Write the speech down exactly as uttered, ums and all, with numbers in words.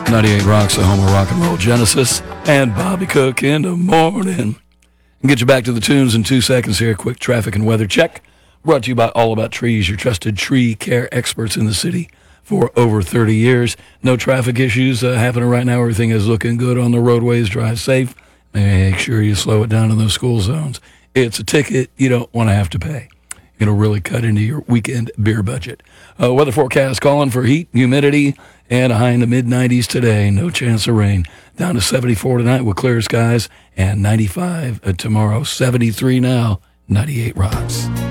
ninety-eight Rocks, the home of rock and roll Genesis, and Bobby Cook in the morning. And get you back to the tunes in two seconds here. Quick traffic and weather check. Brought to you by All About Trees, your trusted tree care experts in the city for over thirty years. No traffic issues uh, happening right now. Everything is looking good on the roadways. Drive safe. Make sure you slow it down in those school zones. It's a ticket you don't want to have to pay. It'll really cut into your weekend beer budget. Uh, weather forecast calling for heat, humidity, and a high in the mid nineties today. No chance of rain. Down to seventy-four tonight with clear skies, and ninety-five tomorrow. seventy-three now. ninety-eight Rocks.